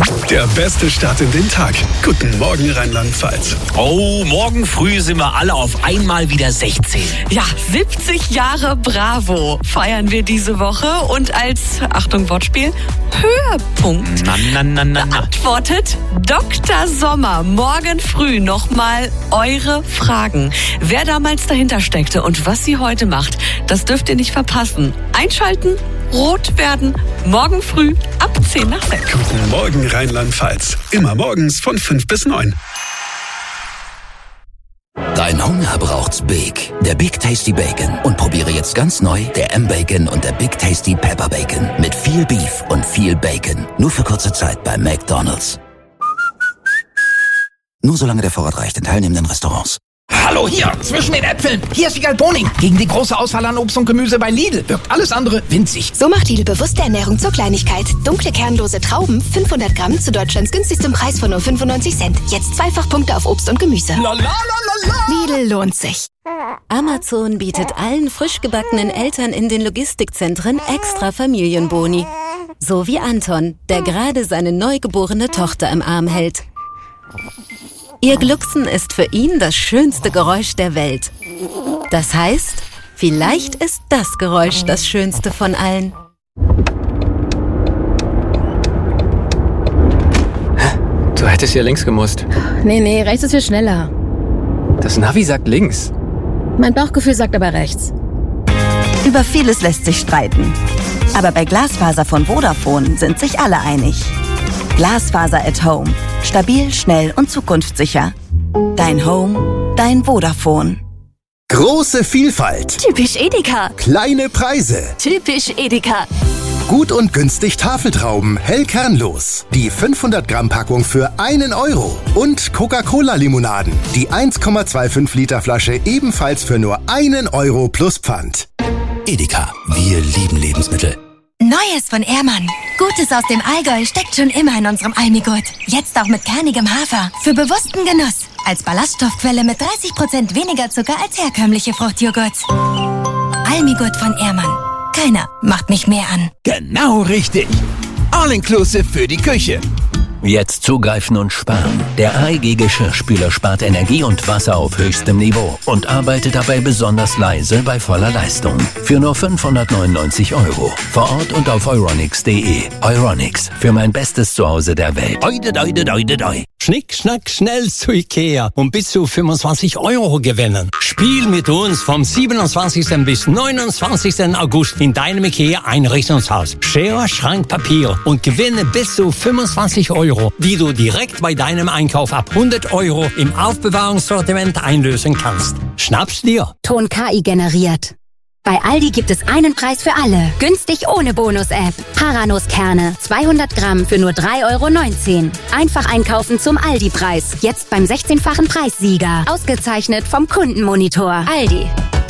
Der beste Start in den Tag. Guten Morgen, Rheinland-Pfalz. Oh, morgen früh sind wir alle auf einmal wieder 16. Ja, 70 Jahre Bravo feiern wir diese Woche und als, Achtung Wortspiel, Höhepunkt beantwortet Dr. Sommer morgen früh nochmal eure Fragen. Wer damals dahinter steckte und was sie heute macht, das dürft ihr nicht verpassen. Einschalten, rot werden, morgen früh ab 10 nach 6. Guten Morgen, Rheinland-Pfalz. Immer morgens von 5 bis 9. Dein Hunger braucht's Big. Der Big Tasty Bacon. Und probiere jetzt ganz neu der M-Bacon und der Big Tasty Pepper Bacon. Mit viel Beef und viel Bacon. Nur für kurze Zeit bei McDonald's. Nur solange der Vorrat reicht in teilnehmenden Restaurants. Hallo hier, zwischen den Äpfeln. Hier ist Wiegald Boning. Gegen die große Auswahl an Obst und Gemüse bei Lidl wirkt alles andere winzig. So macht Lidl bewusste Ernährung zur Kleinigkeit. Dunkle, kernlose Trauben, 500 Gramm zu Deutschlands günstigstem Preis von nur 95 Cent. Jetzt Zweifachpunkte auf Obst und Gemüse. Lidl lohnt sich. Amazon bietet allen frisch gebackenen Eltern in den Logistikzentren extra Familienboni. So wie Anton, der gerade seine neugeborene Tochter im Arm hält. Ihr Glucksen ist für ihn das schönste Geräusch der Welt. Das heißt, vielleicht ist das Geräusch das schönste von allen. Du hättest hier links gemusst. Nee, rechts ist viel schneller. Das Navi sagt links. Mein Bauchgefühl sagt aber rechts. Über vieles lässt sich streiten. Aber bei Glasfaser von Vodafone sind sich alle einig. Glasfaser at Home. Stabil, schnell und zukunftssicher. Dein Home, dein Vodafone. Große Vielfalt. Typisch Edeka. Kleine Preise. Typisch Edeka. Gut und günstig Tafeltrauben, hell kernlos. Die 500 Gramm Packung für 1 Euro. Und Coca-Cola-Limonaden. Die 1,25 Liter Flasche ebenfalls für nur 1 Euro plus Pfand. Edeka, wir lieben Lebensmittel. Neues von Ehrmann. Gutes aus dem Allgäu steckt schon immer in unserem Almigurt. Jetzt auch mit kernigem Hafer. Für bewussten Genuss. Als Ballaststoffquelle mit 30% weniger Zucker als herkömmliche Fruchtjoghurts. Almigurt von Ehrmann. Keiner macht mich mehr an. Genau richtig. All-inclusive für die Küche. Jetzt zugreifen und sparen. Der AEG Geschirrspüler spart Energie und Wasser auf höchstem Niveau und arbeitet dabei besonders leise bei voller Leistung. Für nur 599 €. Vor Ort und auf euronics.de. Euronics, für mein bestes Zuhause der Welt. Doi. Schnick, schnack, schnell zu Ikea und bis zu 25 € gewinnen. Spiel mit uns vom 27. bis 29. August in deinem Ikea-Einrichtungshaus. Schere, Schrank, Papier und gewinne bis zu 25 €, die du direkt bei deinem Einkauf ab 100 € im Aufbewahrungssortiment einlösen kannst. Schnapp's dir. Ton KI generiert. Bei Aldi gibt es einen Preis für alle. Günstig ohne Bonus-App. Paranuss-Kerne, 200 Gramm für nur 3,19 €. Einfach einkaufen zum Aldi-Preis. Jetzt beim 16-fachen Preissieger. Ausgezeichnet vom Kundenmonitor. Aldi.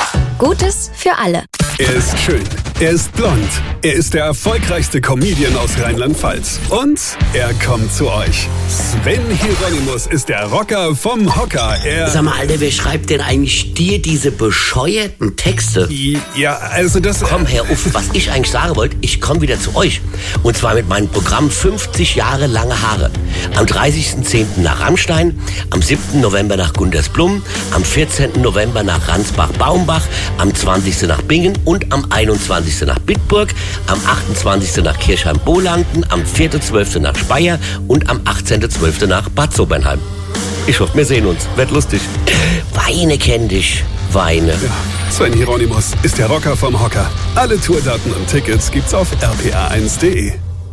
Gutes für alle. Er ist schön, er ist blond, er ist der erfolgreichste Comedian aus Rheinland-Pfalz. Und er kommt zu euch. Sven Hieronymus ist der Rocker vom Hocker. Sag mal, Alter, wer schreibt denn eigentlich dir diese bescheuerten Texte? Ja, also das... Komm, Herr Uff, was ich eigentlich sagen wollte, ich komme wieder zu euch. Und zwar mit meinem Programm 50 Jahre lange Haare. Am 30.10. nach Rammstein, am 7. November nach Gundersblum, am 14. November nach Ransbach-Baumbach, am 20. nach Bingen und am 21. nach Bitburg, am 28. nach Kirchheim-Bolanden, am 4.12. nach Speyer und am 18.12. nach Bad Sobernheim. Ich hoffe, wir sehen uns. Wird lustig. Weine kenn dich. Weine. Ja, Sven Hieronymus ist der Rocker vom Hocker. Alle Tourdaten und Tickets gibt's auf rpa1.de.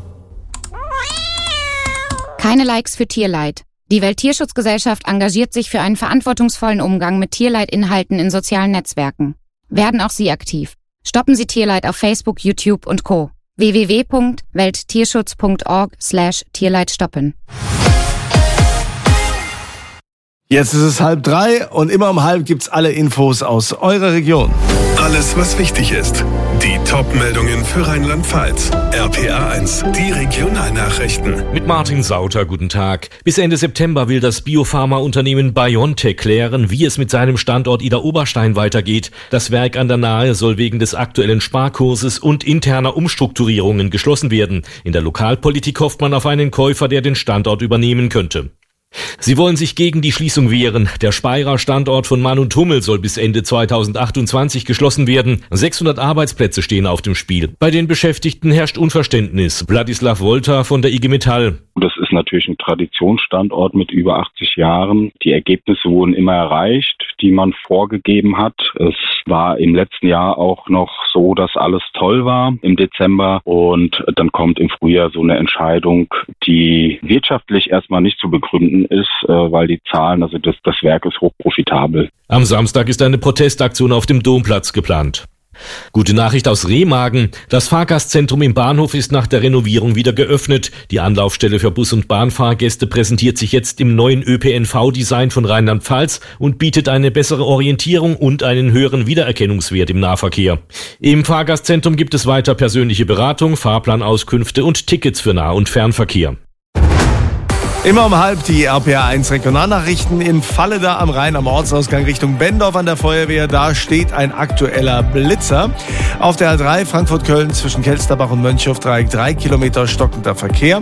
Keine Likes für Tierleid. Die Welttierschutzgesellschaft engagiert sich für einen verantwortungsvollen Umgang mit Tierleidinhalten in sozialen Netzwerken. Werden auch Sie aktiv. Stoppen Sie Tierleid auf Facebook, YouTube und Co. www.welttierschutz.org/Tierleid stoppen. Jetzt ist es 2:30 und immer um 2:30 gibt's alle Infos aus eurer Region. Alles, was wichtig ist. Die Top-Meldungen für Rheinland-Pfalz. RPA 1, die Regionalnachrichten. Mit Martin Sauter, guten Tag. Bis Ende September will das Biopharma-Unternehmen BioNTech klären, wie es mit seinem Standort Idar-Oberstein weitergeht. Das Werk an der Nahe soll wegen des aktuellen Sparkurses und interner Umstrukturierungen geschlossen werden. In der Lokalpolitik hofft man auf einen Käufer, der den Standort übernehmen könnte. Sie wollen sich gegen die Schließung wehren. Der Speyerer Standort von Mann & Hummel soll bis Ende 2028 geschlossen werden. 600 Arbeitsplätze stehen auf dem Spiel. Bei den Beschäftigten herrscht Unverständnis. Wladislav Wolter von der IG Metall. Das ist natürlich ein Traditionsstandort mit über 80 Jahren. Die Ergebnisse wurden immer erreicht, die man vorgegeben hat. Es war im letzten Jahr auch noch so, dass alles toll war im Dezember. Und dann kommt im Frühjahr so eine Entscheidung, die wirtschaftlich erstmal nicht zu begründen ist, weil die Zahlen, also das Werk ist hochprofitabel. Am Samstag ist eine Protestaktion auf dem Domplatz geplant. Gute Nachricht aus Remagen. Das Fahrgastzentrum im Bahnhof ist nach der Renovierung wieder geöffnet. Die Anlaufstelle für Bus- und Bahnfahrgäste präsentiert sich jetzt im neuen ÖPNV-Design von Rheinland-Pfalz und bietet eine bessere Orientierung und einen höheren Wiedererkennungswert im Nahverkehr. Im Fahrgastzentrum gibt es weiter persönliche Beratung, Fahrplanauskünfte und Tickets für Nah- und Fernverkehr. Immer um 2:30 die RPA 1 Regionalnachrichten in Falle da am Rhein am Ortsausgang Richtung Bendorf an der Feuerwehr. Da steht ein aktueller Blitzer. Auf der A3 Frankfurt-Köln zwischen Kelsterbach und Mönchhof-Dreieck 3 Kilometer stockender Verkehr.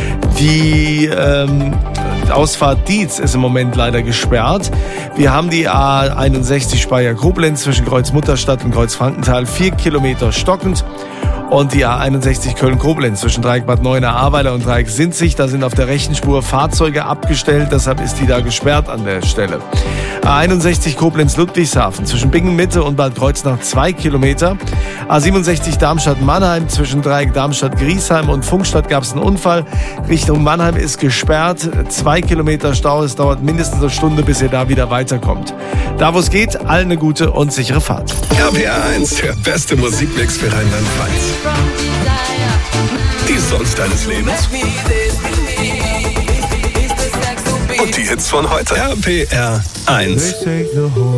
Die Ausfahrt Dietz ist im Moment leider gesperrt. Wir haben die A61 Speyer-Koblenz zwischen Kreuz-Mutterstadt und Kreuz-Frankenthal 4 Kilometer stockend. Und die A61 Köln-Koblenz zwischen Dreieck Bad Neuenahr-Ahrweiler und Dreieck Sinzig. Da sind auf der rechten Spur Fahrzeuge abgestellt, deshalb ist die da gesperrt an der Stelle. A61 Koblenz-Ludwigshafen zwischen Bingen-Mitte und Bad Kreuznach 2 Kilometer. A67 Darmstadt-Mannheim zwischen Dreieck Darmstadt-Griesheim und Funkstadt gab es einen Unfall. Richtung Mannheim ist gesperrt. 2 Kilometer Stau. Es dauert mindestens eine Stunde, bis ihr da wieder weiterkommt. Da wo es geht, allen eine gute und sichere Fahrt. RPA 1, der beste Musikmix für Rheinland-Pfalz. Die Songs deines Lebens und die Hits von heute. RPR 1.